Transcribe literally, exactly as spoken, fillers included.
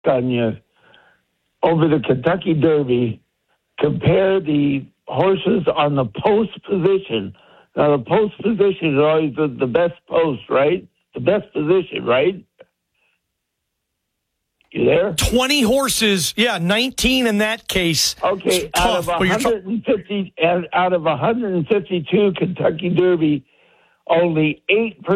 on you over the Kentucky Derby. Compare the horses on the post position. Now, the post position is always the, the best post, right? The best position, right? You there? twenty horses. Yeah, nineteen in that case. Okay, It's out of tough, but you're one hundred fifty, and out of one hundred fifty-two Kentucky Derby, only eight percent